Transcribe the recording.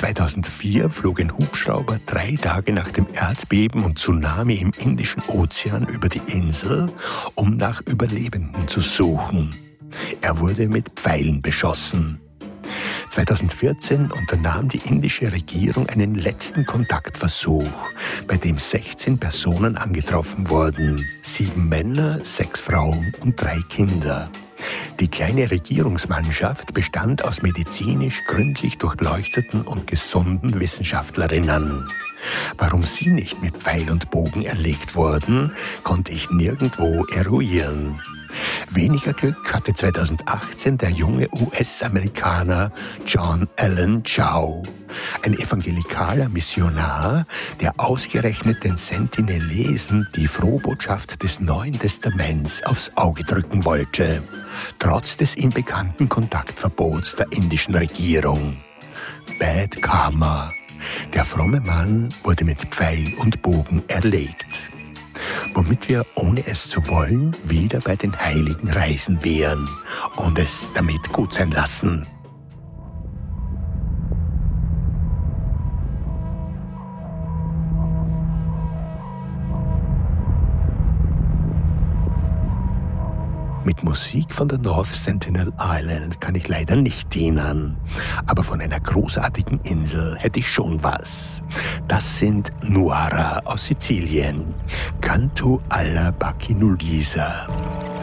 2004 flog ein Hubschrauber 3 Tage nach dem Erdbeben und Tsunami im Indischen Ozean über die Insel, um nach Überlebenden zu suchen. Er wurde mit Pfeilen beschossen. 2014 unternahm die indische Regierung einen letzten Kontaktversuch, bei dem 16 Personen angetroffen wurden. 7 Männer, 6 Frauen und 3 Kinder. Die kleine Regierungsmannschaft bestand aus medizinisch gründlich durchleuchteten und gesunden Wissenschaftlerinnen. Warum sie nicht mit Pfeil und Bogen erlegt wurden, konnte ich nirgendwo eruieren. Weniger Glück hatte 2018 der junge US-Amerikaner John Allen Chau, ein evangelikaler Missionar, der ausgerechnet den Sentinelesen die Frohbotschaft des Neuen Testaments aufs Auge drücken wollte, trotz des ihm bekannten Kontaktverbots der indischen Regierung. Bad Karma. Der fromme Mann wurde mit Pfeil und Bogen erlegt, womit wir, ohne es zu wollen, wieder bei den heiligen Reisen wären und es damit gut sein lassen. Mit Musik von der North Sentinel Island kann ich leider nicht dienen, aber von einer großartigen Insel hätte ich schon was. Das sind Nuara aus Sizilien, Canto alla Bacchinolisa.